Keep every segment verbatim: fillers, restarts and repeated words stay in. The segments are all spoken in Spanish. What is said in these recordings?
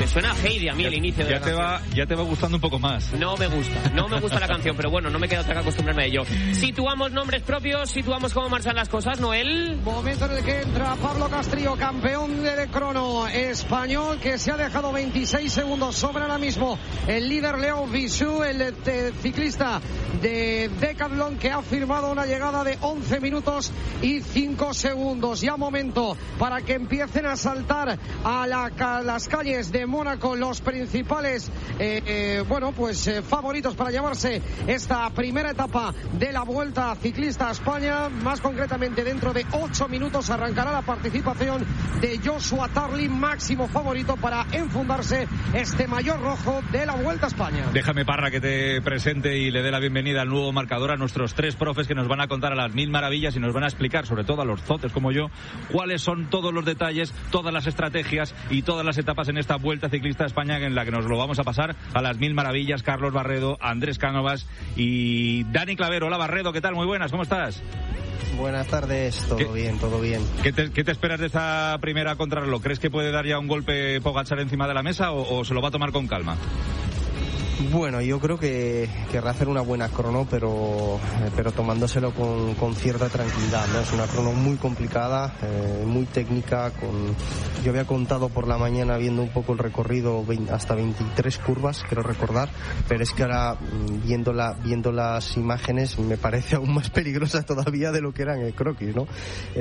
suena a Heidi a mí ya, el inicio de ya la te canción. va Ya te va gustando un poco más. No me gusta, no me gusta la canción, pero bueno, no me queda otra que acostumbrarme a ello. Situamos nombres propios, situamos cómo marchan las cosas, Noel. Momento en el que entra Pablo Castrillo, campeón de crono español, que se ha dejado veintiséis segundos sobre ahora mismo el líder Leo Visu, el eh, ciclista de Decathlon, que ha firmado una llegada de once minutos y cinco segundos. Ya momento para que empiecen a saltar a, la, a las calles de Mónaco los principales eh, eh, bueno pues eh, favoritos para llevarse esta primera etapa de la Vuelta Ciclista a España. Más concretamente, dentro de ocho minutos arrancará la participación de Joshua Tarling, máximo favorito para enfundarse este maillot rojo de la Vuelta a España. Déjame, Parra, que te presente y le dé la bienvenida al nuevo marcador a nuestros tres profes que nos van a contar a las mil maravillas y nos van a explicar, sobre todo a los zotes como yo, cuáles son todos los detalles, todas las estrategias y todas las etapas en esta Vuelta Ciclista a España, en la que nos lo vamos a pasar a las mil maravillas. Carlos Barredo, Andrés Cánovas y Dani Clavero. Hola, Barredo, ¿qué tal? Muy buenas, ¿cómo estás? Buenas tardes, todo ¿Qué, bien, todo bien. ¿qué te, ¿Qué te esperas de esta primera contrarreloj? ¿Crees que puede dar ya un golpe Pogačar encima de la mesa o, o se lo va a tomar con calma? Bueno, yo creo que querrá hacer una buena crono, pero pero tomándoselo con, con cierta tranquilidad, ¿no? Es una crono muy complicada, eh, muy técnica. Con yo había contado por la mañana viendo un poco el recorrido veinte, hasta veintitrés curvas, quiero recordar, pero es que ahora viendo, la, viendo las imágenes me parece aún más peligrosa todavía de lo que era en el croquis, ¿no?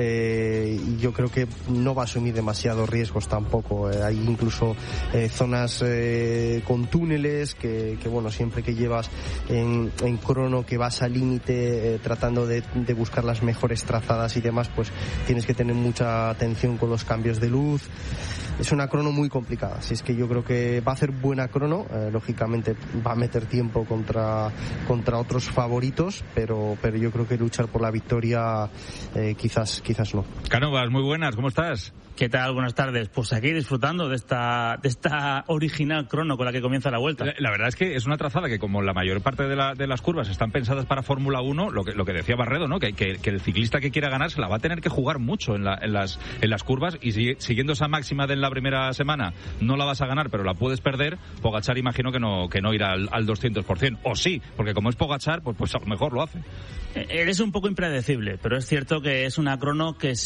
Eh, y yo creo que no va a asumir demasiados riesgos tampoco. Eh, hay incluso eh, zonas eh, con túneles que que bueno, siempre que llevas en, en crono, que vas al límite eh, tratando de, de buscar las mejores trazadas y demás, pues tienes que tener mucha atención con los cambios de luz. Es una crono muy complicada, así es que yo creo que va a hacer buena crono, eh, lógicamente va a meter tiempo contra contra otros favoritos, pero pero yo creo que luchar por la victoria eh, quizás quizás no. Cánovas, muy buenas, ¿cómo estás? ¿Qué tal? Buenas tardes. Pues aquí disfrutando de esta de esta original crono con la que comienza la Vuelta. La, la verdad es que es una trazada que, como la mayor parte de, la, de las curvas están pensadas para Fórmula uno, lo que, lo que decía Barredo, ¿no? Que, que, que el ciclista que quiera ganar se la va a tener que jugar mucho en, la, en, las, en las curvas, y si, siguiendo esa máxima de la primera semana no la vas a ganar, pero la puedes perder. Pogačar imagino que no, que no irá al, al doscientos por ciento. O sí, porque como es Pogačar, pues, pues a lo mejor lo hace. Eres un poco impredecible, pero es cierto que es una crono que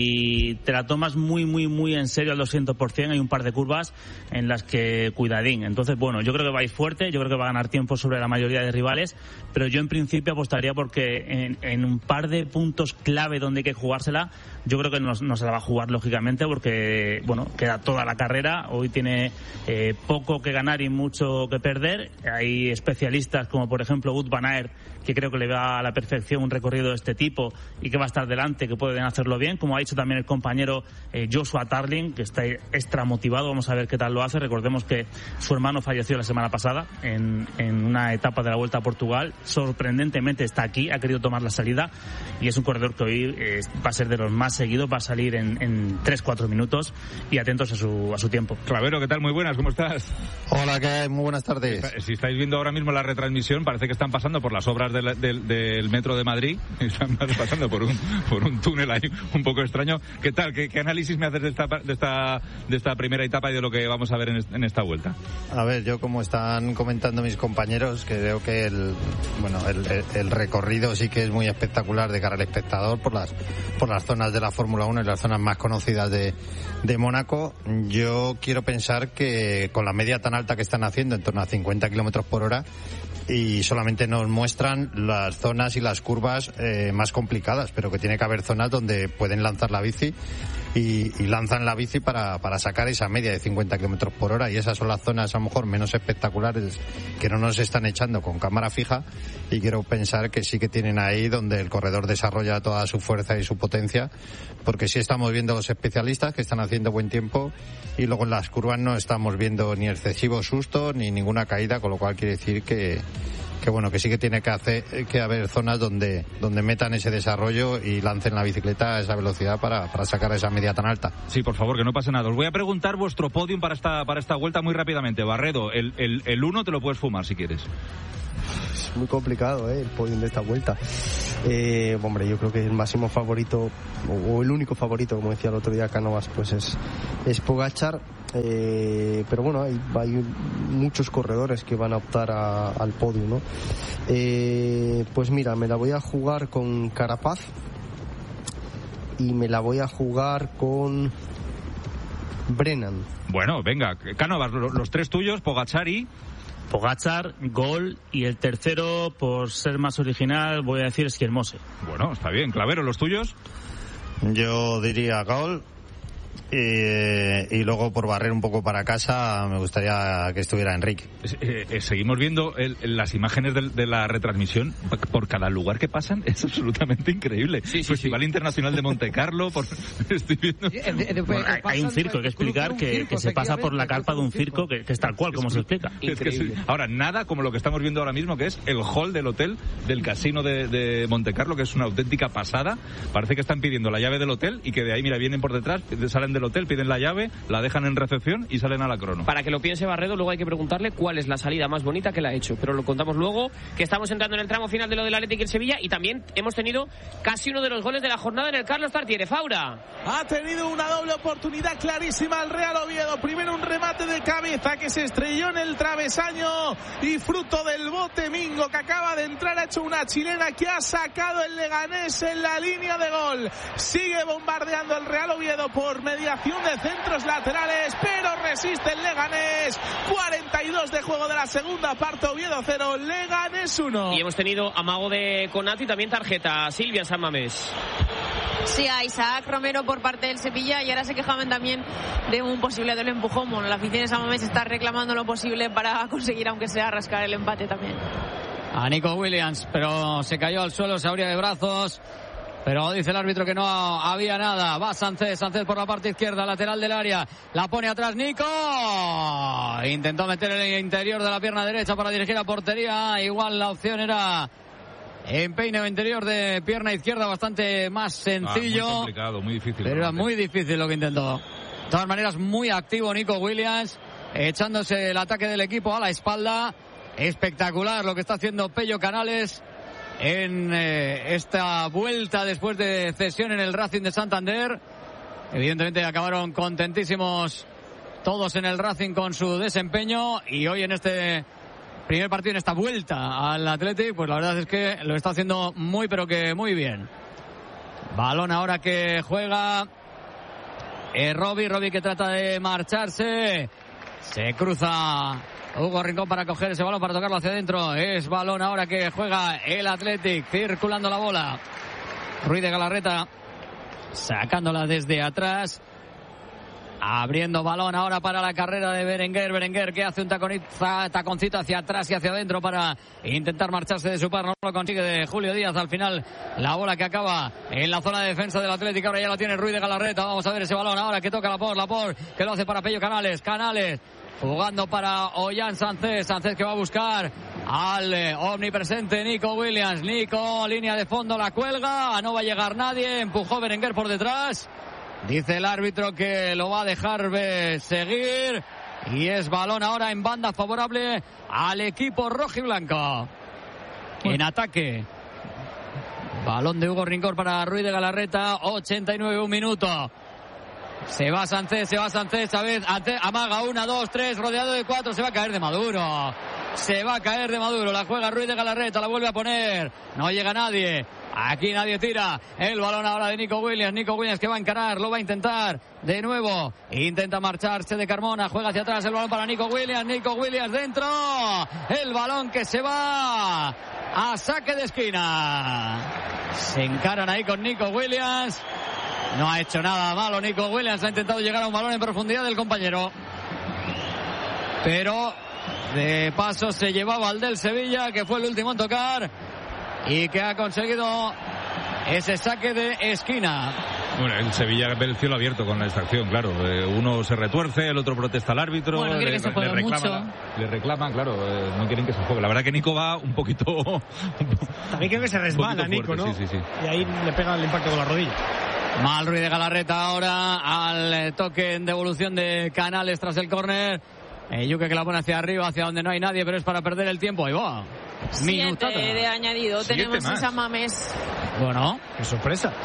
si te la tomas muy, muy, muy en serio al doscientos por ciento, hay un par de curvas en las que cuidadín. Entonces, bueno, yo creo que va a ir fuerte, yo creo que va a ganar tiempo sobre la mayoría de rivales, pero yo en principio apostaría porque en, en un par de puntos clave donde hay que jugársela, yo creo que no, no se la va a jugar, lógicamente, porque, bueno, queda toda la carrera. Hoy tiene eh, poco que ganar y mucho que perder. Hay especialistas como, por ejemplo, Wout van Aert, que creo que le va a la perfección un recorrido de este tipo y que va a estar delante, que pueden hacerlo bien, como ha dicho también el compañero eh, Joshua Tarling, que está extra motivado. Vamos a ver qué tal lo hace. Recordemos que su hermano falleció la semana pasada en, en una etapa de la Vuelta a Portugal. Sorprendentemente está aquí, ha querido tomar la salida, y es un corredor que hoy eh, va a ser de los más seguidos, va a salir en, en tres cuatro minutos, y atentos a su, a su tiempo. Clavero, ¿qué tal? Muy buenas, ¿cómo estás? Hola, ¿qué hay? Muy buenas tardes. Si estáis viendo ahora mismo la retransmisión, parece que están pasando por las obras del, del, del metro de Madrid, están pasando por un, por un túnel ahí un poco extraño. ¿Qué tal? ¿Qué, qué análisis me haces de esta, de esta, de esta primera etapa y de lo que vamos a ver en, en esta vuelta? A ver, yo, como están comentando mis compañeros, creo que el, bueno, el, el, el recorrido sí que es muy espectacular de cara al espectador por las, por las zonas de la Fórmula uno y las zonas más conocidas de, de Mónaco. Yo quiero pensar que con la media tan alta que están haciendo, en torno a cincuenta kilómetros por hora, y solamente nos muestran las zonas y las curvas eh, más complicadas, pero que tiene que haber zonas donde pueden lanzar la bici y, y lanzan la bici para, para sacar esa media de cincuenta kilómetros por hora, y esas son las zonas a lo mejor menos espectaculares que no nos están echando con cámara fija, y quiero pensar que sí que tienen ahí donde el corredor desarrolla toda su fuerza y su potencia, porque sí estamos viendo los especialistas que están haciendo buen tiempo, y luego en las curvas no estamos viendo ni excesivo susto ni ninguna caída, con lo cual quiere decir que que bueno, que sí que tiene que hacer que haber zonas donde donde metan ese desarrollo y lancen la bicicleta a esa velocidad para, para sacar esa media tan alta. Sí, por favor, que no pase nada. Os voy a preguntar vuestro podium para esta para esta vuelta muy rápidamente. Barredo, el el, el uno te lo puedes fumar si quieres. Es muy complicado, ¿eh? El podium de esta vuelta. Eh, hombre, yo creo que el máximo favorito, o, o el único favorito, como decía el otro día Cánovas, pues es, es Pogačar. eh, pero bueno, hay, hay muchos corredores que van a optar a, al podio, ¿no? Eh, pues mira, me la voy a jugar con Carapaz y me la voy a jugar con Brennan. Bueno, venga, Cánovas, los, los tres tuyos, Pogačar y... Pogačar, Gol, y el tercero, por ser más original, voy a decir Esquirmose. Bueno, está bien. Clavero, ¿los tuyos? Yo diría Gol. Y, y luego, por barrer un poco para casa, me gustaría que estuviera Enrique. Eh, eh, seguimos viendo el, las imágenes de, de la retransmisión por cada lugar que pasan. Es absolutamente increíble. Sí, sí, Festival sí. Internacional de Monte Carlo. Por, estoy viendo... Bueno, hay, hay un circo, hay que explicar que, que se pasa por la carpa de un circo, que, que es tal cual, como se explica. Es que es, ahora, nada como lo que estamos viendo ahora mismo, que es el hall del hotel del casino de, de Monte Carlo, que es una auténtica pasada. Parece que están pidiendo la llave del hotel y que de ahí, mira, vienen por detrás, salen del hotel, piden la llave, la dejan en recepción y salen a la crono. Para que lo piense Barredo, luego hay que preguntarle cuál es la salida más bonita que la ha hecho, pero lo contamos luego, que estamos entrando en el tramo final de lo del Athletic en Sevilla, y también hemos tenido casi uno de los goles de la jornada en el Carlos Tartiere. Faura. Ha tenido una doble oportunidad clarísima el Real Oviedo. Primero un remate de cabeza que se estrelló en el travesaño y fruto del bote Mingo, que acaba de entrar, ha hecho una chilena que ha sacado el Leganés en la línea de gol. Sigue bombardeando el Real Oviedo por mediación de centros laterales, pero resiste el Leganés. cuarenta y dos de juego de la segunda parte, Oviedo cero, Leganés uno. Y hemos tenido amago de Konato y también tarjeta. Silvia San Mamés. Sí, a Isaac Romero por parte del Sevilla, y ahora se quejaban también de un posible del empujón. Bueno, la afición de San Mamés está reclamando lo posible para conseguir, aunque sea, rascar el empate también. A Nico Williams, pero se cayó al suelo, se abría de brazos. Pero dice el árbitro que no había nada. Va Sánchez, Sánchez por la parte izquierda, lateral del área. La pone atrás Nico. Intentó meter el interior de la pierna derecha para dirigir a portería. Igual la opción era empeine o interior de pierna izquierda, bastante más sencillo. Ah, muy complicado, muy difícil. Pero era muy difícil lo que intentó. De todas maneras, muy activo Nico Williams, echándose el ataque del equipo a la espalda. Espectacular lo que está haciendo Pello Canales en eh, esta vuelta después de cesión en el Racing de Santander. Evidentemente acabaron contentísimos todos en el Racing con su desempeño, y hoy en este primer partido, en esta vuelta al Athletic, pues la verdad es que lo está haciendo muy pero que muy bien. Balón ahora que juega eh, Robbie, Robbie que trata de marcharse, se cruza Hugo Rincón para coger ese balón, para tocarlo hacia adentro. Es balón ahora que juega el Athletic, circulando la bola. Ruiz de Galarreta sacándola desde atrás, abriendo balón ahora para la carrera de Berenguer. Berenguer que hace un taconiza, taconcito hacia atrás y hacia adentro para intentar marcharse de su par. No lo consigue de Julio Díaz. Al final la bola que acaba en la zona de defensa del Atlético. Ahora ya la tiene Ruiz de Galarreta. Vamos a ver ese balón ahora que toca Laporte. Laporte que lo hace para Pello Canales. Canales jugando para Ollán Sánchez. Sánchez que va a buscar al eh, omnipresente Nico Williams. Nico, línea de fondo, la cuelga. No va a llegar nadie. Empujó Berenguer por detrás. Dice el árbitro que lo va a dejar seguir. Y es balón ahora en banda favorable al equipo rojiblanco. En ataque. Balón de Hugo Rincón para Ruiz de Galarreta. ochenta y nueve, un minuto. Se va Sánchez, se va Sánchez, Chávez, amaga, una, dos, tres, rodeado de cuatro, se va a caer de Maduro. Se va a caer de Maduro, la juega Ruiz de Galarreta, la vuelve a poner, no llega nadie. Aquí nadie tira. El balón ahora de Nico Williams. Nico Williams que va a encarar, lo va a intentar de nuevo. Intenta marcharse de Carmona, juega hacia atrás el balón para Nico Williams. Nico Williams dentro. El balón que se va a saque de esquina. Se encaran ahí con Nico Williams. No ha hecho nada malo Nico Williams. Ha intentado llegar a un balón en profundidad del compañero. Pero de paso se llevaba al del Sevilla, que fue el último en tocar y que ha conseguido ese saque de esquina. Bueno, el Sevilla ve el cielo abierto con esta acción, claro. Eh, uno se retuerce, el otro protesta al árbitro. Bueno, quiere le, que se juegue le reclama, mucho. Le reclaman, claro, eh, no quieren que se juegue. La verdad que Nico va un poquito... También creo que se resbala Nico, ¿no? Sí, sí, sí. Y ahí le pega el impacto con la rodilla. Mal Ruiz de Galarreta ahora al toque en devolución de Canales tras el córner. Eh, Yuque que la pone hacia arriba, hacia donde no hay nadie, pero es para perder el tiempo. Ahí va. Siete de añadido. Siete tenemos más. en San Mamés. Bueno, qué sorpresa.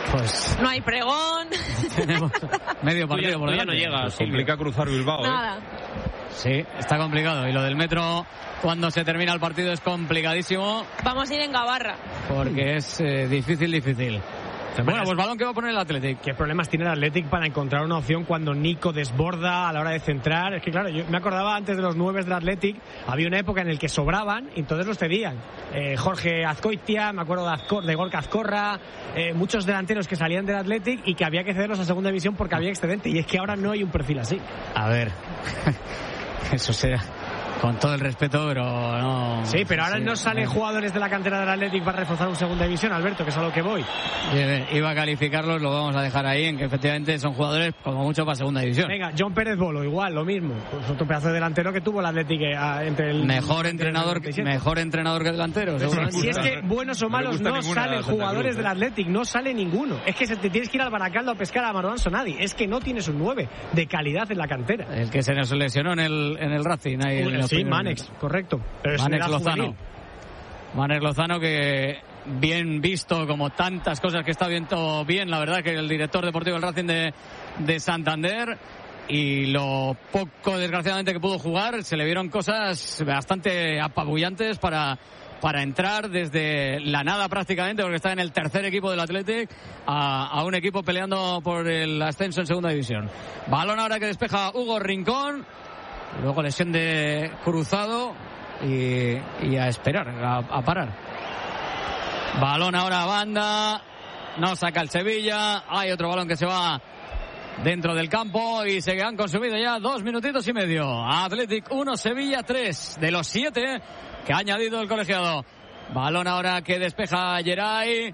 Pues no hay pregón. Tenemos medio partido por ya no llega. Pues complica cruzar Bilbao. Nada. ¿eh? Sí, está complicado. Y lo del metro, cuando se termina el partido, es complicadísimo. Vamos a ir en Gabarra. Porque es eh, difícil, difícil. Bueno, pues balón que va a poner el Athletic. ¿Qué problemas tiene el Athletic para encontrar una opción cuando Nico desborda a la hora de centrar? Es que claro, yo me acordaba antes de los nueve del Athletic, había una época en la que sobraban y entonces los cedían. Eh, Jorge Azcoitia, me acuerdo de, Azcor, de Gorka Azcorra, eh, muchos delanteros que salían del Athletic y que había que cederlos a segunda división porque había excedente. Y es que ahora no hay un perfil así. A ver, eso será... Con todo el respeto, pero no... Sí, pero ahora sí, no salen no. jugadores de la cantera del Athletic para reforzar un segunda división, Alberto, que es a lo que voy. Iba a calificarlos, lo vamos a dejar ahí, en que efectivamente son jugadores como mucho para segunda división. Venga, John Pérez Bolo, igual, lo mismo. Pues otro pedazo de delantero que tuvo el Athletic eh, entre el... Mejor entrenador, mejor entrenador que delantero. Si, si es que buenos o malos no salen jugadores del Athletic, no sale ninguno. Es que se te tienes que ir al Baracaldo a pescar a Marwan Sonadi. Es que no tienes un nueve de calidad en la cantera. El que se nos lesionó en el, en el Racing. Ahí Uy, en sí, Manex. Correcto. Pero Manex Lozano. Manex Lozano, que bien visto, como tantas cosas que está viendo bien, la verdad, que el director deportivo del Racing de, de Santander, y lo poco, desgraciadamente, que pudo jugar, se le vieron cosas bastante apabullantes para, para entrar desde la nada prácticamente, porque está en el tercer equipo del Athletic, a, a un equipo peleando por el ascenso en segunda división. Balón ahora que despeja Hugo Rincón. Luego lesión de Cruzado y, y a esperar, a, a parar. Balón ahora a banda. No saca el Sevilla. Hay otro balón que se va dentro del campo y se han consumido ya dos minutitos y medio. Athletic uno, Sevilla tres, de los siete que ha añadido el colegiado. Balón ahora que despeja Geray.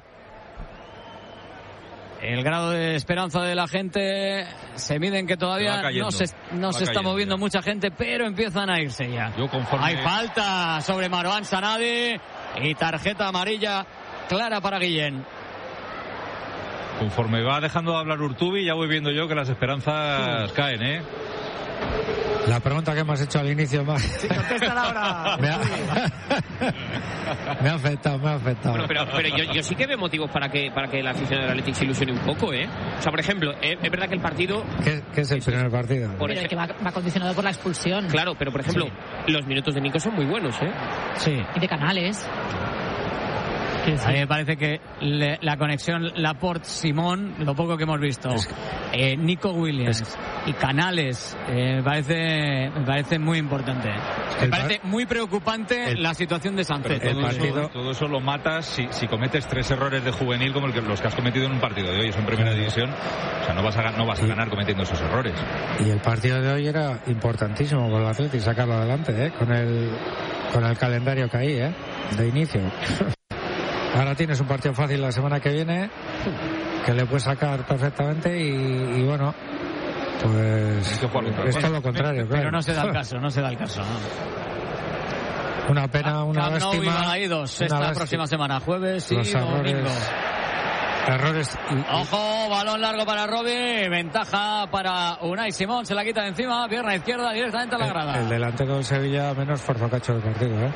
El grado de esperanza de la gente se mide en que todavía cayendo, no se, no se está moviendo ya mucha gente, pero empiezan a irse ya. Yo conforme... Hay falta sobre Marwan Sanadi y tarjeta amarilla clara para Guillén. Conforme va dejando de hablar Urtubi, ya voy viendo yo que las esperanzas sí. caen, ¿eh? La pregunta que hemos hecho al inicio más... Sí, contesta ahora. me, ha... me ha afectado, me ha afectado. Bueno, pero, pero yo, yo sí que veo motivos para que para que la afición del Athletic se ilusione un poco, ¿eh? O sea, por ejemplo, es, es verdad que el partido... ¿Qué, qué es el primer partido? Por pero que va, va condicionado por la expulsión. Claro, pero por ejemplo, sí. los minutos de Nico son muy buenos, ¿eh? Sí. Y de Canales. A mí me parece que le, la conexión Laporte-Simón, lo poco que hemos visto, es, eh, Nico Williams es, y Canales, eh, me parece me parece muy importante. Me parece muy preocupante el, la situación de Sánchez. Todo, partido... todo eso lo matas si, si cometes tres errores de juvenil como el que, los que has cometido en un partido de hoy, es en primera división. O sea, no vas a, no vas a ganar cometiendo esos errores. Y el partido de hoy era importantísimo para el Athletic sacarlo adelante, ¿eh? Con el, con el calendario que hay, ¿eh? De inicio. Ahora tienes un partido fácil la semana que viene que le puedes sacar perfectamente y, y bueno, pues es todo lo contrario, claro. Pero no se da el caso, no se da el caso. ¿No? Una pena, una Camp Nou lástima. Ahí dos, esta lástima. próxima semana, jueves y Los errores, domingo. Errores. Y, y... Ojo, balón largo para Robbie, ventaja para Unai Simón, se la quita de encima, pierna izquierda directamente a la grada. El, el delantero del Sevilla menos forfocacho del partido, ¿eh?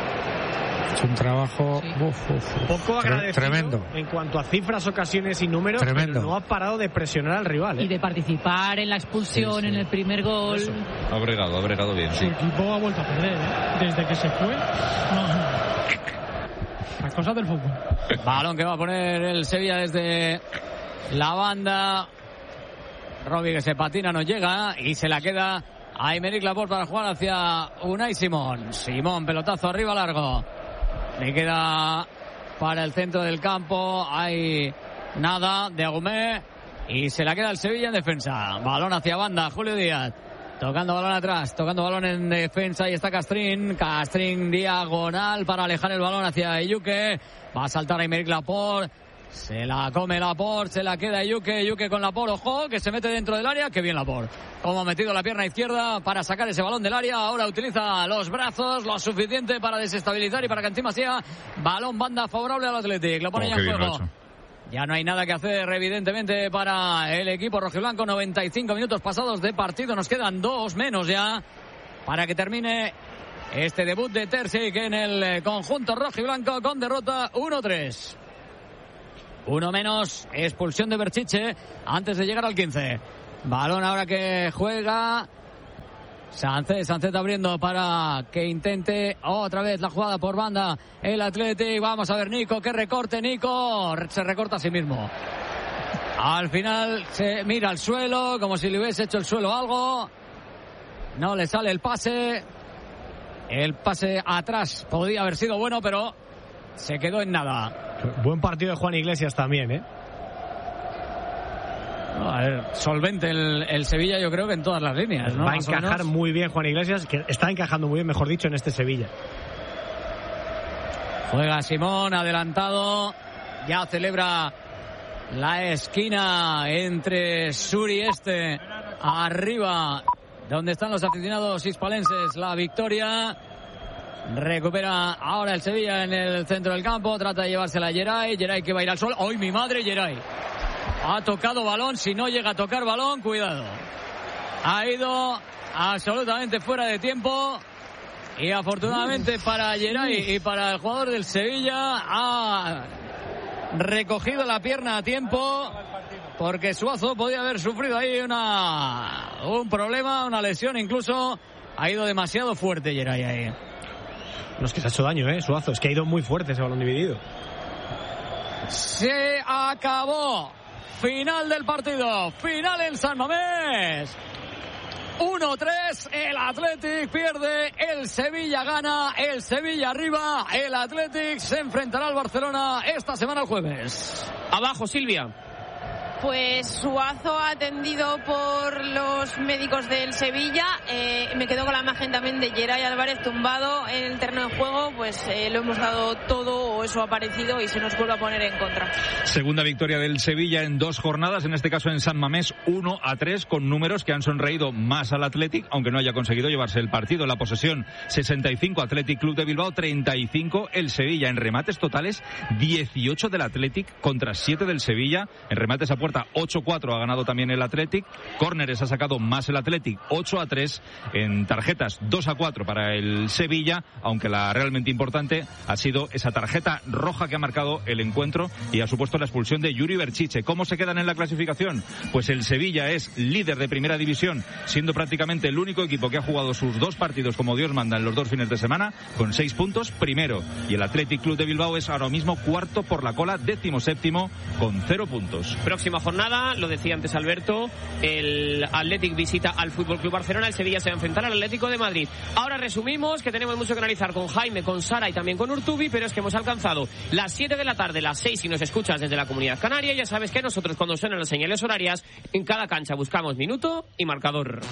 Es un trabajo sí. uf, uf, uf. poco agradecido tremendo en cuanto a cifras, ocasiones y números, tremendo. Pero no ha parado de presionar al rival, ¿eh? Y de participar en la expulsión, sí, sí. en el primer gol. Eso. Ha bregado, ha bregado bien, sí. Su equipo ha vuelto a perder, ¿eh? Desde que se fue. No, no. Las cosas del fútbol. Balón que va a poner el Sevilla desde la banda. Robbie que se patina, no llega y se la queda a Aymeric Laporte para jugar hacia Unai Simón. Simón, pelotazo arriba largo. Le queda para el centro del campo. Hay nada de Agumé. Y se la queda el Sevilla en defensa. Balón hacia banda. Julio Díaz. Tocando balón atrás. Tocando balón en defensa. Y está Castrín. Castrín diagonal para alejar el balón hacia Eyuke. Va a saltar Aymeric Laporte. Se la come Laporte, se la queda Yuke, Yuke con Laporte, ojo, que se mete dentro del área, que bien Laporte. Como ha metido la pierna izquierda para sacar ese balón del área, ahora utiliza los brazos, lo suficiente para desestabilizar y para que encima sea balón banda favorable al Athletic. Lo pone ya en juego. Ya no hay nada que hacer, evidentemente, para el equipo rojiblanco. noventa y cinco minutos pasados de partido, nos quedan dos menos ya para que termine este debut de Terzic en el conjunto rojiblanco con derrota uno tres. Uno menos, expulsión de Berchiche antes de llegar al quince. Balón ahora que juega Sánchez, Sánchez abriendo para que intente otra vez la jugada por banda el Athletic. Vamos a ver Nico, que recorte Nico, se recorta a sí mismo. Al final se mira al suelo como si le hubiese hecho el suelo algo. No le sale el pase. El pase atrás podría haber sido bueno, pero se quedó en nada. Buen partido de Juan Iglesias también, ¿eh? No, a ver, solvente el, el Sevilla, yo creo que en todas las líneas, ¿no? Va a encajar muy bien Juan Iglesias, que está encajando muy bien, mejor dicho, en este Sevilla. Juega Simón, adelantado. Ya celebra la esquina entre sur y este. Arriba, donde están los aficionados hispalenses, la victoria. Recupera ahora el Sevilla en el centro del campo. Trata de llevársela a Geray. Geray que va a ir al suelo. ¡Ay, mi madre, Geray! Ha tocado balón. Si no llega a tocar balón, cuidado. Ha ido absolutamente fuera de tiempo. Y afortunadamente para Geray y para el jugador del Sevilla, ha recogido la pierna a tiempo. Porque Suazo podía haber sufrido ahí una un problema, una lesión incluso. Ha ido demasiado fuerte Geray ahí. No, es que se ha hecho daño, ¿eh? Suazo, es que ha ido muy fuerte ese balón dividido. Se acabó. Final del partido. Final en San Mamés. uno tres. El Athletic pierde. El Sevilla gana. El Sevilla arriba. El Athletic se enfrentará al Barcelona esta semana el jueves. Abajo, Silvia. Pues Suazo atendido por los médicos del Sevilla. Eh, me quedo con la imagen también de Geray Álvarez tumbado en el terreno de juego. Pues eh, lo hemos dado todo, o eso ha parecido, y se nos vuelve a poner en contra. Segunda victoria del Sevilla en dos jornadas, en este caso en San Mamés, uno a tres, con números que han sonreído más al Athletic, aunque no haya conseguido llevarse el partido. La posesión, sesenta y cinco, Athletic Club de Bilbao, treinta y cinco el Sevilla. En remates totales, dieciocho del Athletic contra siete del Sevilla. En remates a puerta, ocho cuatro ha ganado también el Athletic. Córneres ha sacado más el Athletic, ocho a tres. En tarjetas, dos a cuatro para el Sevilla, aunque la realmente importante ha sido esa tarjeta roja que ha marcado el encuentro y ha supuesto la expulsión de Yuri Berchiche. ¿Cómo se quedan en la clasificación? Pues el Sevilla es líder de primera división, siendo prácticamente el único equipo que ha jugado sus dos partidos como Dios manda en los dos fines de semana, con seis puntos, primero. Y el Athletic Club de Bilbao es ahora mismo cuarto por la cola, décimo séptimo, con cero puntos. Próxima jornada, lo decía antes Alberto, el Athletic visita al Fútbol Club Barcelona, el Sevilla se va a enfrentar al Atlético de Madrid. Ahora resumimos que tenemos mucho que analizar con Jaime, con Sara y también con Urtubi, pero es que hemos alcanzado las siete de la tarde, las seis si nos escuchas desde la Comunidad Canaria. Ya sabes que nosotros, cuando suenan las señales horarias, en cada cancha buscamos minuto y marcador.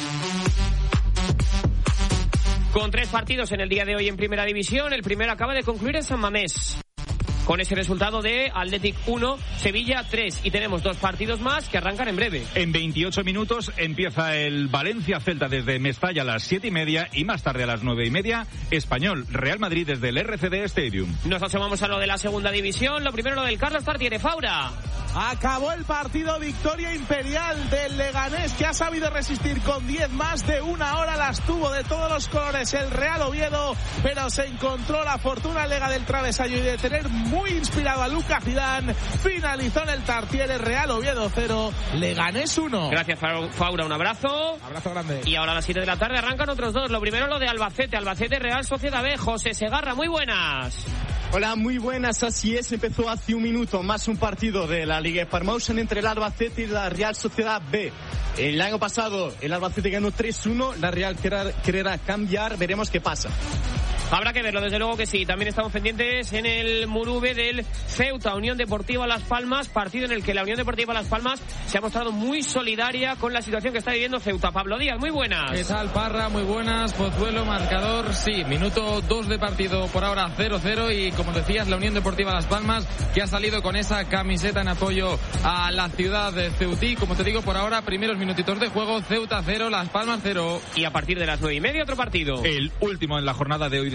Con tres partidos en el día de hoy en Primera División, el primero acaba de concluir en San Mamés, con ese resultado de Athletic uno, Sevilla tres, y tenemos dos partidos más que arrancan en breve. En veintiocho minutos empieza el Valencia-Celta desde Mestalla a las siete y media, y más tarde a las nueve y media, Español Real Madrid desde el R C D Stadium. Nos asomamos a lo de la segunda división, lo primero lo del Carlos Tartiere. Faura. Acabó el partido, victoria imperial del Leganés, que ha sabido resistir con diez más de una hora. Las tuvo de todos los colores el Real Oviedo, pero se encontró la fortuna lega del travesaño y de tener muy inspirado a Lucas Zidane. Finalizó en el Tartiere, Real Oviedo cero, Leganés uno. Gracias, Faura, un abrazo. Abrazo grande. Y ahora a las siete de la tarde arrancan otros dos. Lo primero lo de Albacete, Albacete Real Sociedad B. José Segarra, muy buenas. Hola, muy buenas, así es, empezó hace un minuto más un partido de la Liga Promotion entre el Albacete y la Real Sociedad B. El año pasado el Albacete ganó tres uno, la Real querrá cambiar, veremos qué pasa. Habrá que verlo, desde luego que sí. También estamos pendientes en el Murube del Ceuta, Unión Deportiva Las Palmas, partido en el que la Unión Deportiva Las Palmas se ha mostrado muy solidaria con la situación que está viviendo Ceuta. Pablo Díaz, muy buenas. ¿Qué tal, Parra? Muy buenas. Pozuelo, marcador, sí, minuto dos de partido por ahora, cero cero, y como decías, la Unión Deportiva Las Palmas, que ha salido con esa camiseta en apoyo a la ciudad de Ceutí. Como te digo, por ahora, primeros minutitos de juego, Ceuta cero, Las Palmas cero. Y a partir de las nueve y media, otro partido. El último en la jornada de hoy de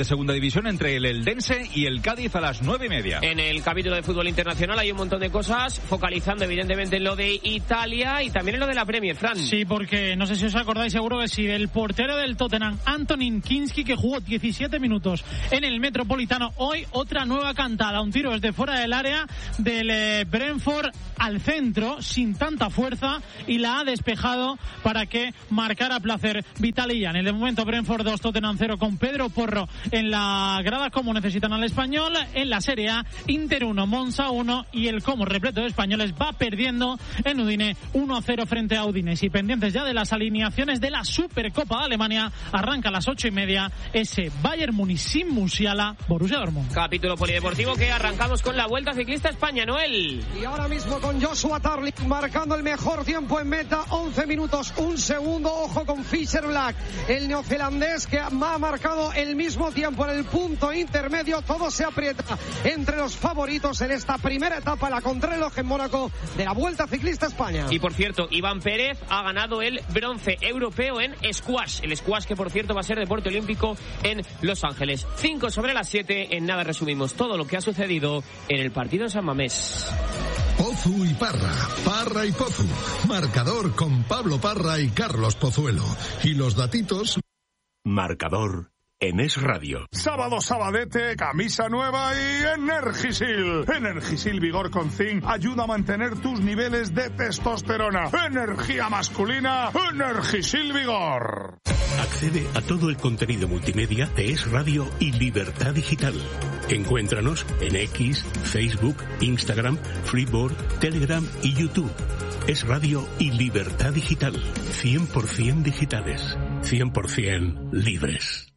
de segunda división entre el Eldense y el Cádiz a las nueve y media. En el capítulo de fútbol internacional hay un montón de cosas, focalizando evidentemente en lo de Italia y también en lo de la Premier, Fran. Sí, porque no sé si os acordáis, seguro que sí, del portero del Tottenham, Antonin Kinski, que jugó diecisiete minutos en el Metropolitano. Hoy otra nueva cantada, un tiro desde fuera del área del eh, Brentford al centro, sin tanta fuerza, y la ha despejado para que marcara a placer Vitalían. En el momento Brentford dos, Tottenham cero, con Pedro Porro en la grada, como necesitan al español. En la Serie A, Inter uno, Monza uno, y el Como repleto de españoles va perdiendo en Udine uno a cero frente a Udinese. Y pendientes ya de las alineaciones de la Supercopa de Alemania, arranca a las ocho y media ese Bayern Múnich sin Musiala, Borussia Dortmund. Capítulo polideportivo que arrancamos con la Vuelta Ciclista España, Noel. Y ahora mismo con Joshua Tarling marcando el mejor tiempo en meta, once minutos, un segundo. Ojo con Fisher Black, el neozelandés, que ha marcado el mismo tiempo en el punto intermedio. Todo se aprieta entre los favoritos en esta primera etapa, la contrarreloj en Mónaco de la Vuelta Ciclista España. Y por cierto, Iván Pérez ha ganado el bronce europeo en squash. El squash que por cierto va a ser deporte olímpico en Los Ángeles. cinco sobre las siete. En nada resumimos todo lo que ha sucedido en el partido en San Mamés. Pozu y Parra, Parra y Pozu. Marcador con Pablo Parra y Carlos Pozuelo. Y los datitos. Marcador en Es Radio. Sábado sabadete, camisa nueva y Energisil. Energisil Vigor con Zinc ayuda a mantener tus niveles de testosterona. Energía masculina, Energisil Vigor. Accede a todo el contenido multimedia de Es Radio y Libertad Digital. Encuéntranos en X, Facebook, Instagram, Freeboard, Telegram y YouTube. Es Radio y Libertad Digital. cien por ciento digitales. cien por ciento libres.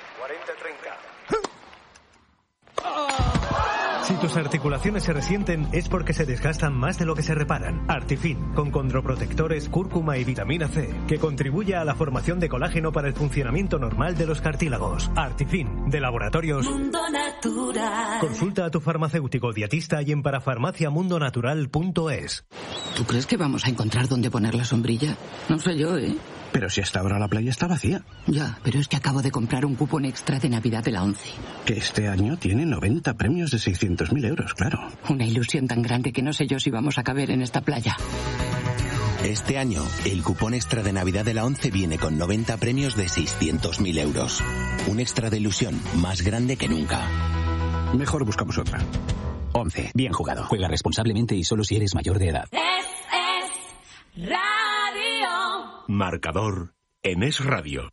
Si tus articulaciones se resienten es porque se desgastan más de lo que se reparan. Artifin, con condroprotectores, cúrcuma y vitamina C, que contribuye a la formación de colágeno para el funcionamiento normal de los cartílagos. Artifin, de Laboratorios Mundo Natural. Consulta a tu farmacéutico dietista y en parafarmacia mundo natural punto es. ¿Tú crees que vamos a encontrar dónde poner la sombrilla? No sé yo, ¿eh? Pero si hasta ahora la playa está vacía. Ya, pero es que acabo de comprar un cupón extra de Navidad de la ONCE. Que este año tiene noventa premios de seiscientos mil euros, claro. Una ilusión tan grande que no sé yo si vamos a caber en esta playa. Este año, el cupón extra de Navidad de la ONCE viene con noventa premios de seiscientos mil euros. Un extra de ilusión más grande que nunca. Mejor buscamos otra. ONCE. Bien jugado. Juega responsablemente y solo si eres mayor de edad. Es, es Radio. Marcador en Es Radio.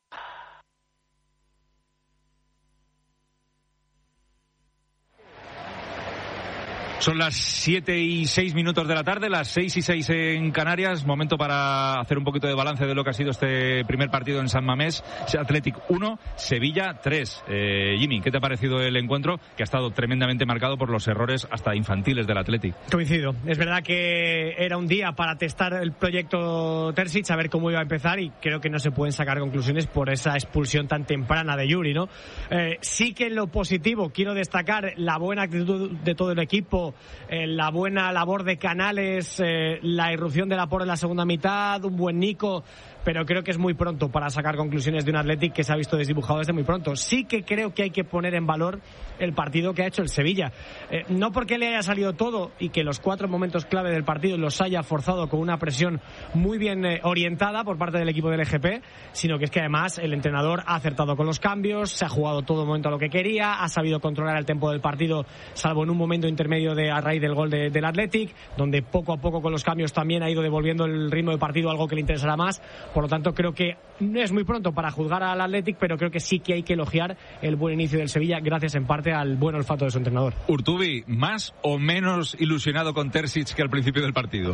Son las siete y seis minutos de la tarde, las seis y seis en Canarias. Momento para hacer un poquito de balance de lo que ha sido este primer partido en San Mamés. Athletic uno, Sevilla tres. Eh, Jimmy, ¿qué te ha parecido el encuentro? Que ha estado tremendamente marcado por los errores hasta infantiles del Athletic. Coincido. Es verdad que era un día para testar el proyecto Terzic, a ver cómo iba a empezar, y creo que no se pueden sacar conclusiones por esa expulsión tan temprana de Yuri, ¿no? Eh, sí que en lo positivo quiero destacar la buena actitud de todo el equipo, Eh, la buena labor de Canales, eh, la irrupción de Laporte en la segunda mitad, un buen Nico, pero creo que es muy pronto para sacar conclusiones de un Athletic que se ha visto desdibujado desde muy pronto. Sí que creo que hay que poner en valor el partido que ha hecho el Sevilla. Eh, no porque le haya salido todo y que los cuatro momentos clave del partido los haya forzado con una presión muy bien eh, orientada por parte del equipo del E G P, sino que es que además el entrenador ha acertado con los cambios, se ha jugado todo momento a lo que quería, ha sabido controlar el tempo del partido, salvo en un momento intermedio de a raíz del gol de, del Athletic, donde poco a poco con los cambios también ha ido devolviendo el ritmo del partido, algo que le interesará más. Por lo tanto, creo que no es muy pronto para juzgar al Athletic, pero creo que sí que hay que elogiar el buen inicio del Sevilla, gracias en parte al buen olfato de su entrenador. Urtubi, ¿más o menos ilusionado con Terzic que al principio del partido?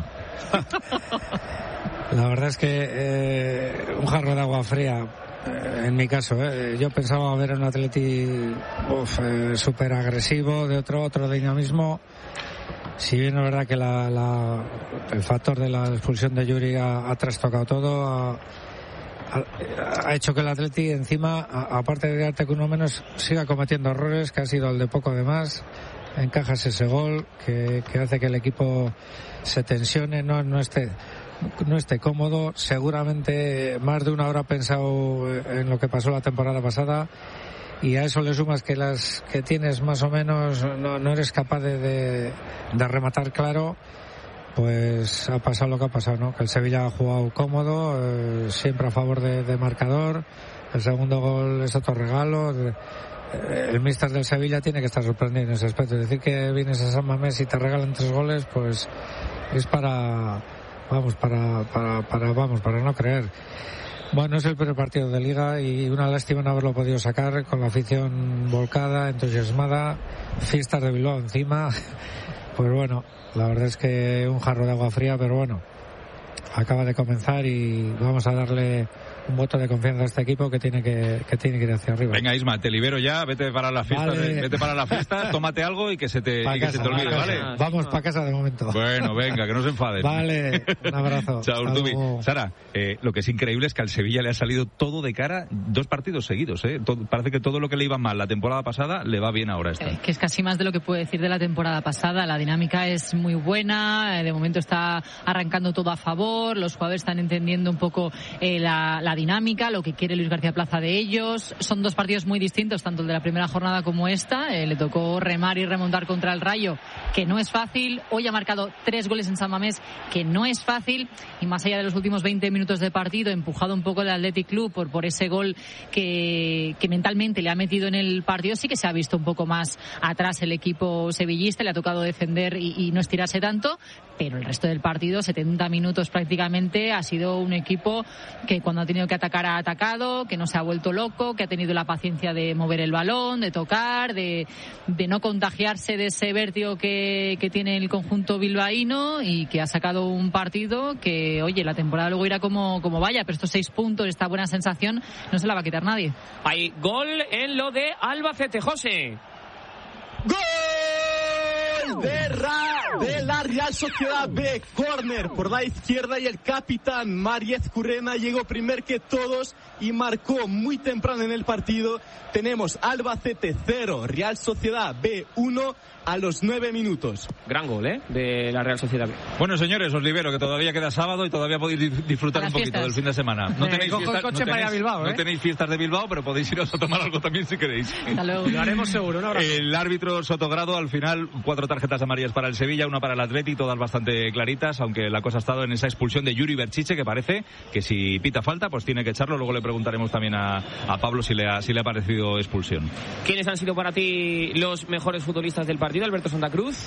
La verdad es que eh, un jarro de agua fría, eh, en mi caso. Eh, yo pensaba ver un Athletic eh, súper agresivo, de otro, otro dinamismo. Si bien es verdad que la, la, el factor de la expulsión de Yuri ha, ha trastocado todo, ha, ha, ha hecho que el Athletic encima, a, aparte de darte que uno menos, siga cometiendo errores, que ha sido el de poco de más. Encajas ese gol que, que hace que el equipo se tensione, no, no esté no esté cómodo. Seguramente más de una hora ha pensado en lo que pasó la temporada pasada y a eso le sumas que las que tienes más o menos no, no eres capaz de, de, de rematar claro, pues ha pasado lo que ha pasado, ¿no? Que el Sevilla ha jugado cómodo, eh, siempre a favor de, de marcador. El segundo gol es otro regalo. El míster del Sevilla tiene que estar sorprendido en ese aspecto. Es decir, que vienes a San Mamés y te regalan tres goles, pues es para, vamos, para, para, para, vamos, para no creer. Bueno, es el primer partido de Liga y una lástima no haberlo podido sacar con la afición volcada, entusiasmada, fiestas de Bilbao encima. Pues bueno, la verdad es que un jarro de agua fría, pero bueno, acaba de comenzar y vamos a darle un voto de confianza a este equipo que tiene que, que tiene que ir hacia arriba. Venga, Isma, te libero ya, vete para la fiesta, vale. de, vete para la fiesta, tómate algo y que se te, y que casa, se te olvide, casa. ¿vale? Vamos para casa de momento. Bueno, venga, que no se enfaden. Vale, un abrazo. Chao, Urtubi. Sara, eh, lo que es increíble es que al Sevilla le ha salido todo de cara, dos partidos seguidos, ¿eh? Todo, parece que todo lo que le iba mal la temporada pasada le va bien ahora esta. Eh, que es casi más de lo que puedo decir de la temporada pasada. La dinámica es muy buena, eh, de momento está arrancando todo a favor, los jugadores están entendiendo un poco eh, la, la dinámica, lo que quiere Luis García Plaza de ellos. Son dos partidos muy distintos, tanto el de la primera jornada como esta. Eh, le tocó remar y remontar contra el Rayo, que no es fácil. Hoy ha marcado tres goles en San Mamés, que no es fácil. Y más allá de los últimos veinte minutos de partido, empujado un poco el Athletic Club por, por ese gol que, que mentalmente le ha metido en el partido, sí que se ha visto un poco más atrás el equipo sevillista. Le ha tocado defender y, y no estirarse tanto. Pero el resto del partido, setenta minutos prácticamente, ha sido un equipo que cuando ha tenido que atacar ha atacado, que no se ha vuelto loco, que ha tenido la paciencia de mover el balón, de tocar, de, de no contagiarse de ese vértigo que, que tiene el conjunto bilbaíno y que ha sacado un partido que, oye, la temporada luego irá como, como vaya, pero estos seis puntos, esta buena sensación, no se la va a quitar nadie. Hay gol en lo de Albacete, José. ¡Gol de, Ra, de la Real Sociedad B! Córner por la izquierda y el capitán Mariez Currena llegó primero que todos y marcó muy temprano en el partido. Tenemos Albacete cero, Real Sociedad B uno a los nueve minutos. Gran gol, ¿eh? De la Real Sociedad B. Bueno, señores, os libero, que todavía queda sábado y todavía podéis disfrutar un poquito fiestas. del fin de semana. No, eh, tenéis, fiestas, no, tenéis, Bilbao, ¿eh? no tenéis fiestas de Bilbao, pero podéis iros a tomar algo también si queréis. Hasta luego. Lo haremos seguro. Un abrazo. El árbitro Sotogrado, al final, cuatro tarjetas amarillas para el Sevilla, una para el Atleti, todas bastante claritas, aunque la cosa ha estado en esa expulsión de Yuri Berchiche, que parece que si pita falta, pues tiene que echarlo. Luego le preguntaremos también a, a Pablo si le, ha, si le ha parecido expulsión. ¿Quiénes han sido para ti los mejores futbolistas del partido? Alberto Santa Cruz.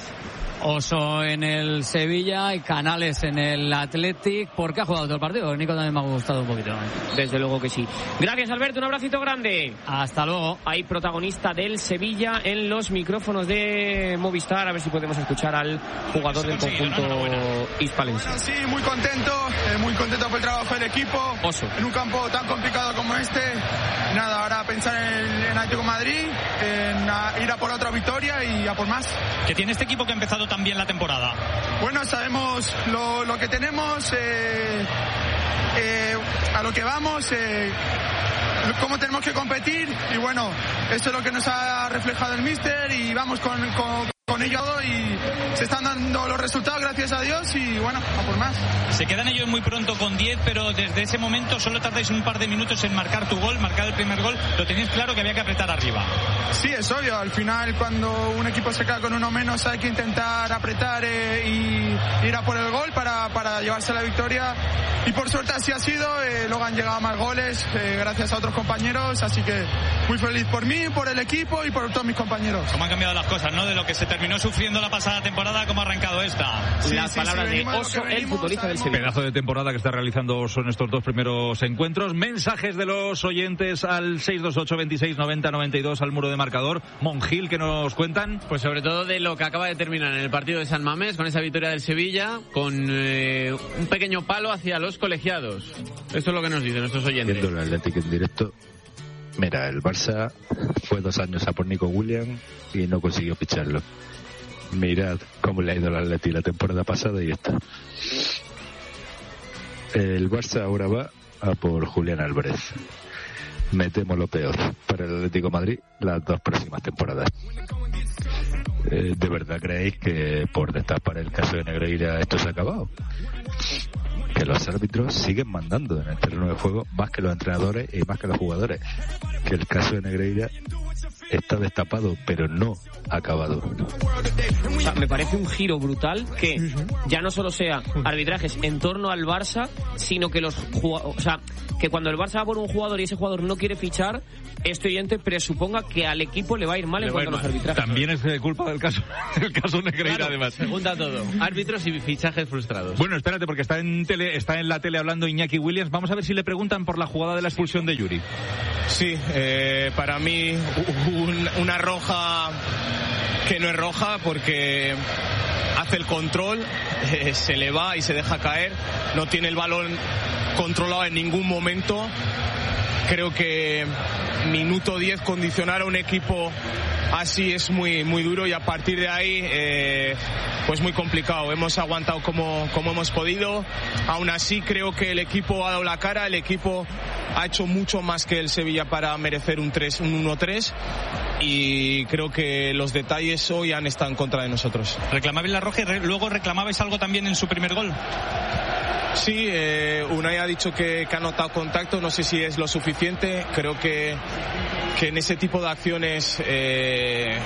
Oso en el Sevilla y Canales en el Athletic. ¿Por qué ha jugado todo el partido? Nico también me ha gustado un poquito. Desde luego que sí. Gracias, Alberto, un abracito grande. Hasta luego. Hay protagonista del Sevilla en los micrófonos de Movistar. A ver si podemos escuchar al jugador del conjunto hispalense. Bueno, sí, muy contento, eh, muy contento por el trabajo del equipo. Oso. En un campo tan complicado como este. Nada, ahora pensar en el Atlético de Madrid, en a, ir a por otra victoria y a por más. ¿Qué tiene este equipo que ha empezado tan bien la temporada? Bueno, sabemos lo, lo que tenemos, eh, eh, a lo que vamos, eh, cómo tenemos que competir y bueno, eso es lo que nos ha reflejado el míster y vamos con, con, con ello y se están dando los resultados, gracias a Dios, y bueno, a por más. Se quedan ellos muy pronto con diez, pero desde ese momento solo tardáis un par de minutos en marcar tu gol, marcar el primer gol, lo tenéis claro que había que apretar arriba. Sí, es obvio, al final cuando un equipo se queda con uno menos hay que intentar apretar eh, y ir a por el gol para, para llevarse la victoria y por suerte así ha sido, eh, luego han llegado más goles eh, gracias a otros compañeros, así que muy feliz por mí, por el equipo y por todos mis compañeros. ¿Cómo han cambiado las cosas, no? De lo que se terminó sufriendo la pasada temporada, ¿cómo ha arrancado esta? Sí, las sí, palabras sí, de Oso, de el futbolista del Sevilla. Pedazo de temporada que está realizando Oso en estos dos primeros encuentros. Mensajes de los oyentes al seis dos ocho, veintiséis, noventa, noventa y dos al muro de marcador. Monjil, ¿qué nos cuentan? Pues sobre todo de lo que acaba de terminar en el partido de San Mamés, con esa victoria del Sevilla, con eh, un pequeño palo hacia los colegiados. Esto es lo que nos dicen nuestros oyentes. Viendo el Atlético en directo, mira, el Barça fue dos años a por Nico Williams y no consiguió ficharlo. Mirad cómo le ha ido al Atleti la temporada pasada y esta. El Barça ahora va a por Julián Álvarez. Me temo lo peor para el Atlético de Madrid las dos próximas temporadas. Eh, ¿De verdad creéis que por destapar el caso de Negreira esto se ha acabado? Que los árbitros siguen mandando en el terreno de juego más que los entrenadores y más que los jugadores. Que el caso de Negreira está destapado, pero no acabado. O sea, me parece un giro brutal que ya no solo sea arbitrajes en torno al Barça, sino que los jugadores, o sea, que cuando el Barça va por un jugador y ese jugador no quiere fichar, este oyente presuponga que al equipo le va a ir mal le en cuanto a los arbitrajes. También es de culpa del caso, del caso Negreira, claro, además. Se junta todo. Árbitros y fichajes frustrados. Bueno, espérate, porque está en tele, está en la tele hablando Iñaki Williams. Vamos a ver si le preguntan por la jugada de la expulsión de Yuri. Sí, eh, para mí un, una roja que no es roja porque hace el control, eh, se le va y se deja caer, no tiene el balón controlado en ningún momento. Creo que minuto diez condicionar a un equipo así es muy muy duro y a partir de ahí eh, pues muy complicado. Hemos aguantado como, como hemos podido. Aún así creo que el equipo ha dado la cara, el equipo ha hecho mucho más que el Sevilla para merecer un, tres, un uno tres y creo que los detalles hoy han estado en contra de nosotros. Reclamabais la roja y re- luego reclamabais algo también en su primer gol. Sí, eh, Unai ha dicho que, que ha notado contacto, no sé si es lo suficiente, creo que, que en ese tipo de acciones eh,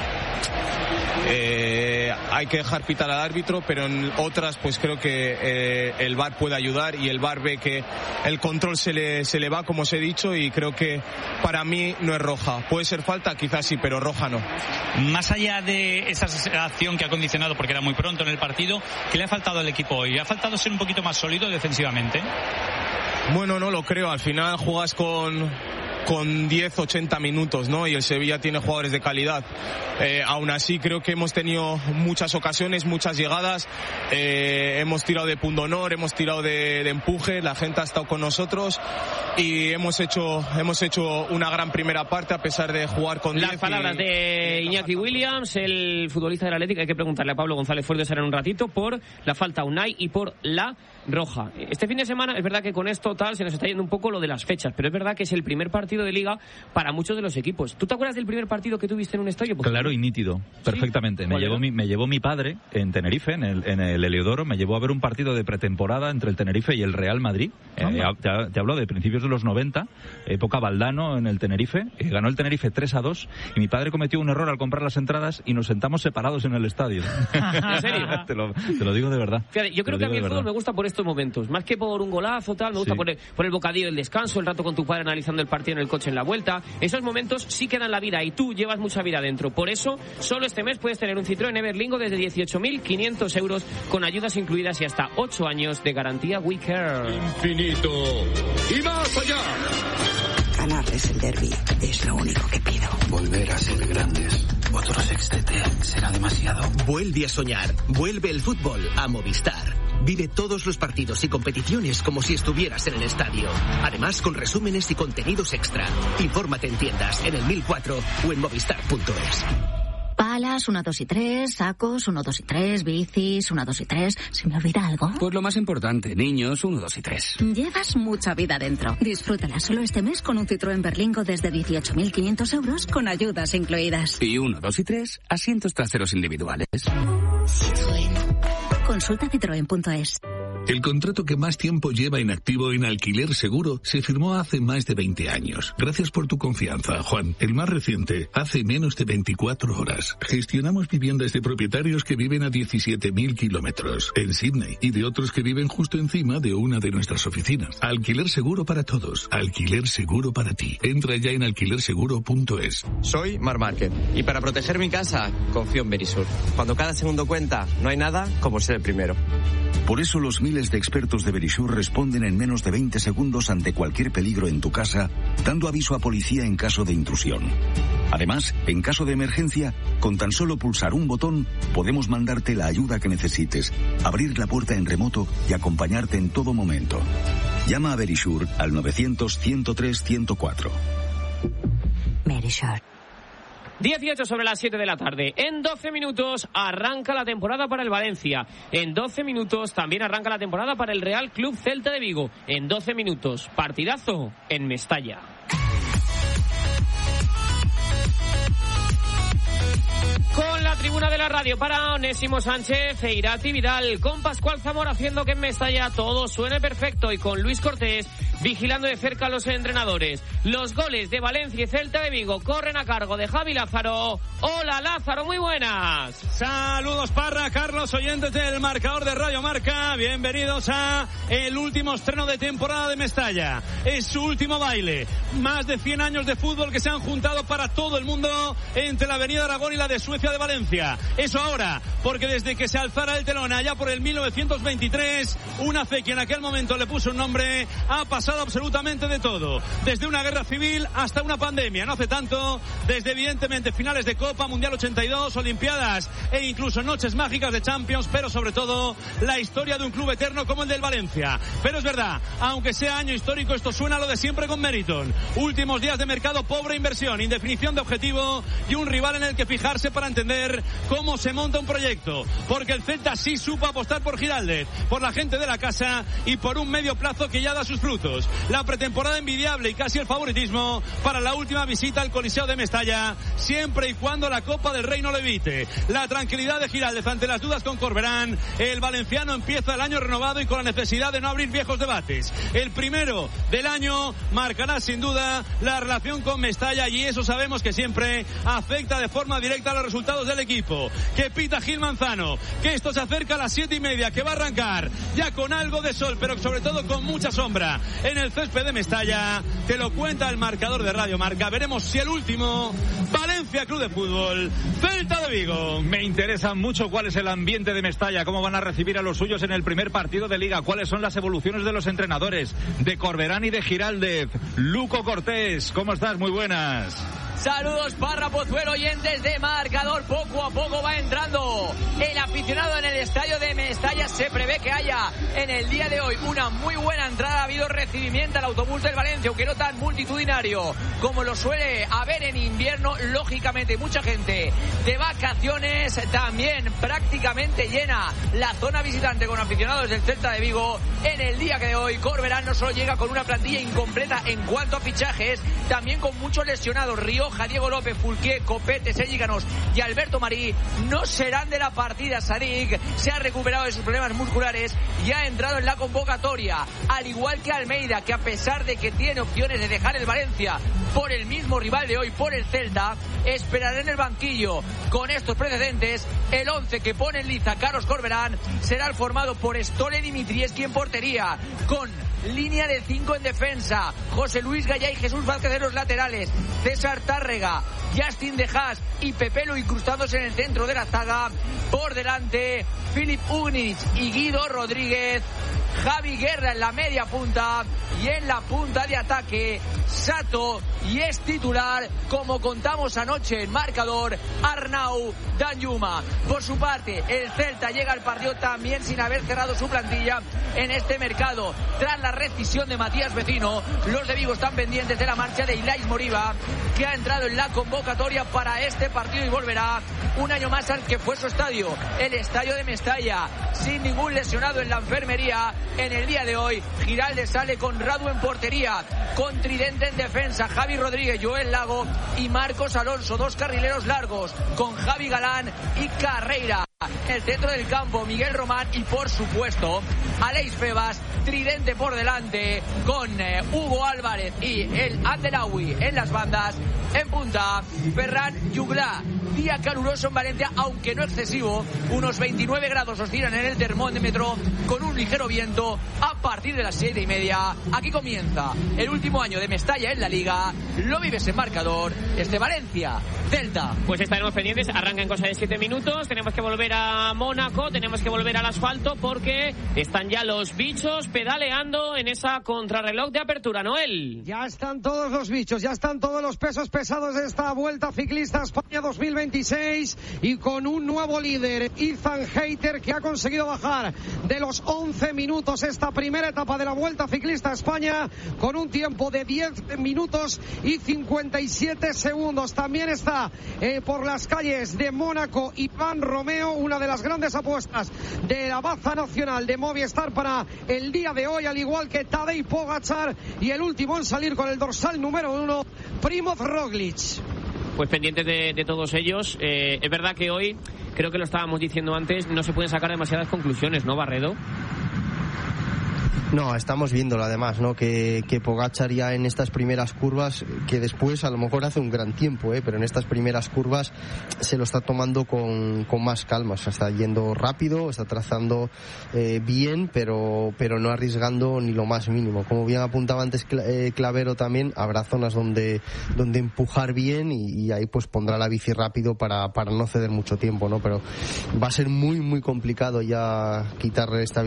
eh, hay que dejar pitar al árbitro, pero en otras pues creo que eh, el V A R puede ayudar y el V A R ve que el control se le, se le va, como os he dicho, y creo que para mí no es roja. Puede ser falta, quizás sí, pero roja no. Más allá de esa acción que ha condicionado, porque era muy pronto en el partido, ¿qué le ha faltado al equipo hoy? ¿Ha faltado ser un poquito más sólido defensivamente? Bueno, no lo creo. Al final juegas con con diez, ochenta minutos, ¿no? Y el Sevilla tiene jugadores de calidad. Eh, aún así creo que hemos tenido muchas ocasiones, muchas llegadas, eh, hemos tirado de pundonor, hemos tirado de, de empuje, la gente ha estado con nosotros y hemos hecho hemos hecho una gran primera parte a pesar de jugar con diez. Las palabras y... de Iñaki Williams, el futbolista del Atlético. Hay que preguntarle a Pablo González Fuertes en un ratito por la falta a Unai y por la roja. Este fin de semana es verdad que con esto tal se nos está yendo un poco lo de las fechas, pero es verdad que es el primer partido de Liga para muchos de los equipos. ¿Tú te acuerdas del primer partido que tuviste en un estadio? Porque claro y nítido, perfectamente. ¿Sí? Me llevó mi, me llevó mi padre en Tenerife, en el, en el Heliodoro, me llevó a ver un partido de pretemporada entre el Tenerife y el Real Madrid. Eh, te, te hablo de principios de los noventa, época Valdano en el Tenerife. Eh, ganó el Tenerife tres a dos y mi padre cometió un error al comprar las entradas y nos sentamos separados en el estadio. ¿En serio? te, lo, te lo digo de verdad. Fíjate, yo creo que a mí el fútbol me gusta por estos momentos, más que por un golazo tal, me gusta sí. por, el, por el bocadillo, el descanso, el rato con tu padre analizando el partido en el coche en la vuelta. Esos momentos sí quedan la vida y tú llevas mucha vida dentro. Por eso, solo este mes puedes tener un Citroën Everlingo desde dieciocho mil quinientos euros con ayudas incluidas y hasta ocho años de garantía We Care. Infinito y más allá. Ganarles el derbi es lo único que pido. Volver a ser grandes. Otro sextete será demasiado. Vuelve a soñar. Vuelve el fútbol a Movistar. Vive todos los partidos y competiciones como si estuvieras en el estadio. Además, con resúmenes y contenidos extra. Infórmate en tiendas, en el mil cuatro o en movistar punto es. Palas, uno, dos y tres, sacos, uno, dos y tres, bicis, uno, dos y tres. ¿Se me olvida algo? Pues lo más importante, niños, uno, dos y tres. Llevas mucha vida dentro. Disfrútala solo este mes con un Citroën Berlingo desde dieciocho mil quinientos euros con ayudas incluidas. Y uno, dos y tres, asientos traseros individuales. Citroën. Consulta citroen punto es. El contrato que más tiempo lleva inactivo en Alquiler Seguro se firmó hace más de veinte años. Gracias por tu confianza, Juan. El más reciente, hace menos de veinticuatro horas. Gestionamos viviendas de propietarios que viven a diecisiete mil kilómetros en Sydney y de otros que viven justo encima de una de nuestras oficinas. Alquiler Seguro para todos. Alquiler Seguro para ti. Entra ya en alquiler seguro punto es. Soy Mar Márquez y para proteger mi casa confío en Verisur. Cuando cada segundo cuenta, no hay nada como ser el primero. Por eso los miles de expertos de Verisur responden en menos de veinte segundos ante cualquier peligro en tu casa, dando aviso a policía en caso de intrusión. Además, en caso de emergencia, con tan solo pulsar un botón, podemos mandarte la ayuda que necesites, abrir la puerta en remoto y acompañarte en todo momento. Llama a Verisur al novecientos, ciento tres, ciento cuatro. Verisur. dieciocho sobre las siete de la tarde. En doce minutos arranca la temporada para el Valencia. En doce minutos también arranca la temporada para el Real Club Celta de Vigo. En doce minutos, partidazo en Mestalla. Con la la tribuna de la radio para Onésimo Sánchez e Irati Vidal, con Pascual Zamora haciendo que en Mestalla todo suene perfecto y con Luis Cortés vigilando de cerca a los entrenadores. Los goles de Valencia y Celta de Vigo corren a cargo de Javi Lázaro. Hola Lázaro, muy buenas. Saludos Parra, Carlos, oyentes del marcador de Radio Marca. Bienvenidos a el último estreno de temporada de Mestalla. Es su último baile. Más de cien años de fútbol que se han juntado para todo el mundo entre la Avenida Aragón y la de Suecia de Valencia. Eso ahora, porque desde que se alzara el telón allá por el mil novecientos veintitrés, una fe que en aquel momento le puso un nombre, ha pasado absolutamente de todo. Desde una guerra civil hasta una pandemia. No hace tanto, desde evidentemente finales de Copa, Mundial ochenta y dos, Olimpiadas e incluso noches mágicas de Champions, pero sobre todo la historia de un club eterno como el del Valencia. Pero es verdad, aunque sea año histórico, esto suena a lo de siempre con Meriton. Últimos días de mercado, pobre inversión, indefinición de objetivo y un rival en el que fijarse para entender cómo se monta un proyecto. Porque el Celta sí supo apostar por Giraldez, por la gente de la casa y por un medio plazo que ya da sus frutos. La pretemporada envidiable y casi el favoritismo para la última visita al Coliseo de Mestalla, siempre y cuando la Copa del Rey no lo evite. La tranquilidad de Giraldez ante las dudas con Corberán. El valenciano empieza el año renovado y con la necesidad de no abrir viejos debates. El primero del año marcará sin duda la relación con Mestalla y eso sabemos que siempre afecta de forma directa a los resultados del equipo. Que pita Gil Manzano, que esto se acerca a las siete y media, que va a arrancar ya con algo de sol, pero sobre todo con mucha sombra en el césped de Mestalla. Te lo cuenta el marcador de Radio Marca. Veremos si el último, Valencia Club de Fútbol, Celta de Vigo. Me interesa mucho cuál es el ambiente de Mestalla, cómo van a recibir a los suyos en el primer partido de Liga, cuáles son las evoluciones de los entrenadores, de Corberán y de Giraldez. Luco Cortés, ¿cómo estás? Muy buenas. Saludos Parra, Pozuelo, oyentes de marcador. Poco a poco va entrando el aficionado en el estadio de Mestalla. Se prevé que haya en el día de hoy una muy buena entrada. Ha habido recibimiento al autobús del Valencia, aunque no tan multitudinario como lo suele haber en invierno. Lógicamente mucha gente de vacaciones, también prácticamente llena la zona visitante con aficionados del Celta de Vigo. En el día que de hoy Corberán no solo llega con una plantilla incompleta en cuanto a fichajes, también con muchos lesionados. Rioja, Diego López, Fulquier, Copete, Sellicanos y Alberto Marí no serán de la partida. Sadik se ha recuperado de sus problemas musculares y ha entrado en la convocatoria, al igual que Almeida, que a pesar de que tiene opciones de dejar el Valencia por el mismo rival de hoy, por el Celta, esperará en el banquillo. Con estos precedentes, el once que pone en liza Carlos Corberán será el formado por Stole Dimitrieski en portería, con línea de cinco en defensa, José Luis Gallá y Jesús Vázquez en los laterales, César Tárrega, Justin De Haas y Pepelo incrustándose en el centro de la zaga. Por delante, Filip Ugnich y Guido Rodríguez, Javi Guerra en la media punta y en la punta de ataque Sato, y es titular, como contamos anoche en marcador, Arnau Danjuma. Por su parte, el Celta llega al partido también sin haber cerrado su plantilla en este mercado. Tras la rescisión de Matías Vecino, los de Vigo están pendientes de la marcha de Ilais Moriba, que ha entrado en la convocatoria para este partido y volverá un año más al que fue su estadio, el estadio de Mestalla, sin ningún lesionado en la enfermería. En el día de hoy, Giraldez sale con Radu en portería, con Tridente en defensa, Javi Rodríguez, Joel Lago y Marcos Alonso, dos carrileros largos, con Javi Galán y Carreira. El centro del campo, Miguel Román y por supuesto Aleix Febas, tridente por delante, con eh, Hugo Álvarez y el Andelawi en las bandas. En punta, Ferran Jugla. Día caluroso en Valencia, aunque no excesivo, unos veintinueve grados oscilan en el termómetro, con un ligero viento a partir de las siete y media. Aquí comienza el último año de Mestalla en la Liga. Lo vives en marcador, este Valencia Celta. Pues estaremos pendientes, arranca en cosa de siete minutos, tenemos que volver a Mónaco, tenemos que volver al asfalto porque están ya los bichos pedaleando en esa contrarreloj de apertura. Noel. Ya están todos los bichos, ya están todos los pesos pesados de esta Vuelta Ciclista España dos mil veintiséis, y con un nuevo líder, Ethan Hayter, que ha conseguido bajar de los once minutos esta primera etapa de la Vuelta Ciclista España con un tiempo de diez minutos y cincuenta y siete segundos. También está eh, por las calles de Mónaco Iván Romeo, una de las grandes apuestas de la baza nacional de Movistar para el día de hoy, al igual que Tadej Pogačar, y el último en salir con el dorsal número uno, Primoz Roglic. pues pendientes de, de todos ellos. Eh, es verdad que hoy, creo que lo estábamos diciendo antes, no se pueden sacar demasiadas conclusiones, ¿no, Barredo? No, estamos viéndolo además, ¿no? Que, que Pogačar ya en estas primeras curvas, que después a lo mejor hace un gran tiempo, ¿eh? Pero en estas primeras curvas se lo está tomando con, con más calma. O sea, está yendo rápido, está trazando eh, bien, pero, pero no arriesgando ni lo más mínimo. Como bien apuntaba antes Clavero también, habrá zonas donde, donde empujar bien y, y ahí pues pondrá la bici rápido para, para no ceder mucho tiempo, ¿no? Pero va a ser muy, muy complicado ya quitarle esta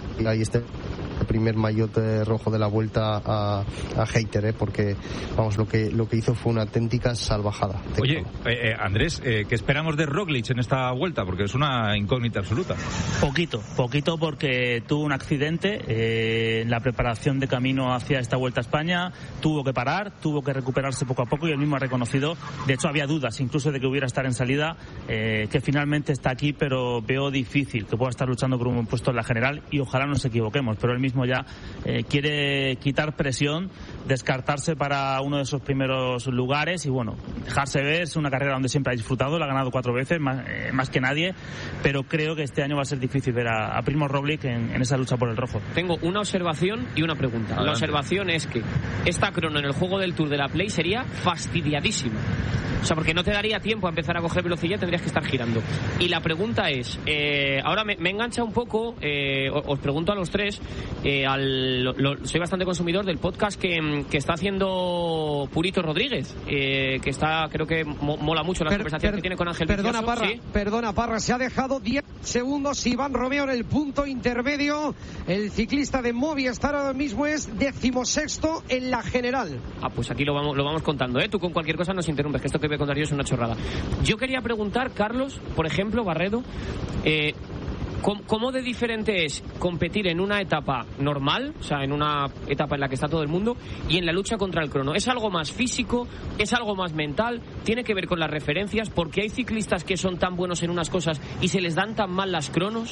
y este primer maillot rojo de la vuelta a, a Hayter, ¿eh? Porque vamos, lo que lo que hizo fue una auténtica salvajada. Oye, eh, eh, Andrés, eh, ¿qué esperamos de Roglic en esta vuelta? Porque es una incógnita absoluta. Poquito, poquito porque tuvo un accidente eh, en la preparación de camino hacia esta Vuelta a España, tuvo que parar, tuvo que recuperarse poco a poco y él mismo ha reconocido, de hecho había dudas incluso de que hubiera estar en salida, eh, que finalmente está aquí, pero veo difícil que pueda estar luchando por un buen puesto en la general y ojalá nos equivoquemos, pero él mismo ya eh, quiere quitar presión, descartarse para uno de esos primeros lugares y bueno, dejarse ver. Es una carrera donde siempre ha disfrutado, la ha ganado cuatro veces, más, eh, más que nadie, pero creo que este año va a ser difícil ver a, a Primož Roglic en, en esa lucha por el rojo. Tengo una observación y una pregunta. Adelante. La observación es que esta crono en el juego del Tour de la Play sería fastidiadísima. O sea, porque no te daría tiempo a empezar a coger velocidad, tendrías que estar girando. Y la pregunta es, eh, ahora me, me engancha un poco, eh, os pregunto a los tres, eh, al, lo, lo, soy bastante consumidor del podcast que, que está haciendo Purito Rodríguez, eh, que está, creo que mo, mola mucho la per, conversación per, que tiene con Ángel Perdona, Vicioso. Parra, ¿Sí? perdona, Parra, se ha dejado diez segundos Iván Romeo en el punto intermedio. El ciclista de Movistar ahora mismo es decimosexto en la general. Ah, pues aquí lo vamos, lo vamos contando, ¿eh? Tú con cualquier cosa nos interrumpes, que esto que voy a contar yo es una chorrada. Yo quería preguntar, Carlos, por ejemplo, Barredo, eh, ¿cómo de diferente es competir en una etapa normal, o sea, en una etapa en la que está todo el mundo, y en la lucha contra el crono? ¿Es algo más físico? ¿Es algo más mental? ¿Tiene que ver con las referencias? ¿Porque hay ciclistas que son tan buenos en unas cosas y se les dan tan mal las cronos?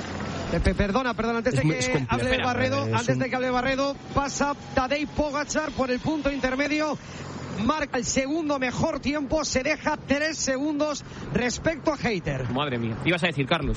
Perdona, perdona, antes de que hable Barredo, antes de que hable Barredo, pasa Tadej Pogačar por el punto intermedio. Marca el segundo mejor tiempo, se deja tres segundos respecto a Hayter. Madre mía, ibas a decir, Carlos.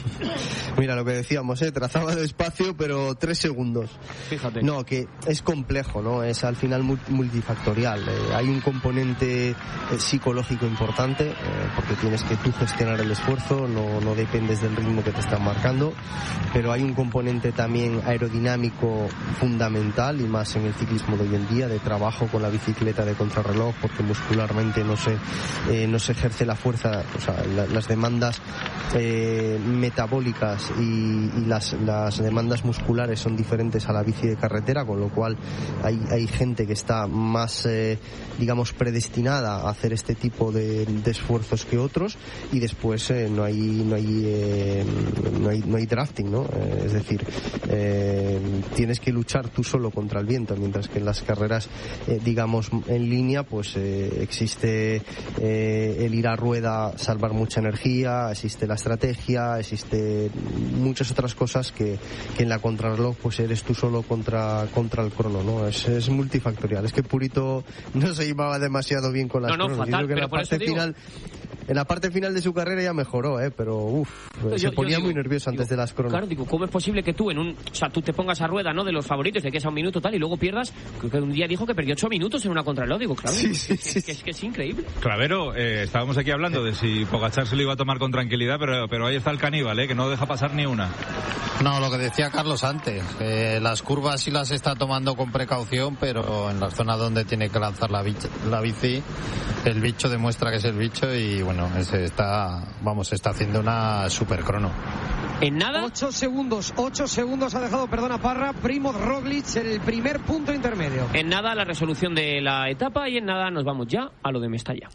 Mira lo que decíamos, ¿eh? Trazaba despacio, pero tres segundos. Fíjate. No, que es complejo, ¿no? Es al final multifactorial. Eh, hay un componente eh, psicológico importante, eh, porque tienes que tú gestionar el esfuerzo, no, no dependes del ritmo que te están marcando, pero hay un componente también aerodinámico fundamental, y más en el ciclismo de hoy en día, de trabajo con la bicicleta de contrarreloj, porque muscularmente no se eh, no se ejerce la fuerza, o sea, la, las demandas eh, metabólicas y, y las, las demandas musculares son diferentes a la bici de carretera, con lo cual hay, hay gente que está más eh, digamos predestinada a hacer este tipo de, de esfuerzos que otros, y después eh, no hay no hay, eh, no hay no hay drafting, ¿no? Eh, es decir, eh, tienes que luchar tú solo contra el viento, mientras que en las carreras eh, digamos en línea pues eh, existe eh, el ir a rueda, salvar mucha energía, existe la estrategia, existe muchas otras cosas que, que en la contrarreloj pues eres tú solo contra contra el crono, ¿no? Es, es multifactorial. Es que Purito no se llevaba demasiado bien con las no, no, cronos. fatal, Yo creo que pero en la por parte eso digo... final en la parte final de su carrera ya mejoró, ¿eh? Pero uff, se yo, ponía yo digo, muy nervioso antes digo, de las cronos. Claro, digo, ¿cómo es posible que tú en un, o sea, tú te pongas a rueda, ¿no? De los favoritos, de que es a un minuto tal, y luego pierdas? Creo que un día dijo que perdió ocho minutos en una contrarreloj, digo, claro, sí, digo, sí, es, sí. Es, que, es que es increíble. Clavero, eh, estábamos aquí hablando de si Pogačar se lo iba a tomar con tranquilidad, pero, pero ahí está el caníbal, ¿eh? Que no deja pasar ni una. No, lo que decía Carlos antes, eh, las curvas sí las está tomando con precaución, pero en las zonas donde tiene que lanzar la, bici, la bici, el bicho demuestra que es el bicho y bueno, ese está, vamos, está haciendo una super crono. En nada. Ocho segundos, ocho segundos ha dejado, perdona Parra, Primož Roglic en el primer punto intermedio. En nada la resolución de la etapa y en nada nos vamos ya a lo de Mestalla.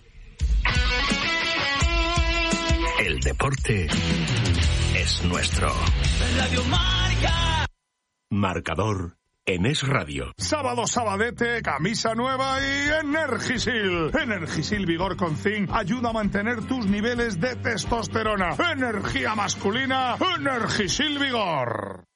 El deporte es nuestro. Radio Marca. Marcador en Es Radio. Sábado sabadete, camisa nueva y Energisil. Energisil Vigor con Zinc ayuda a mantener tus niveles de testosterona. Energía masculina, Energisil Vigor.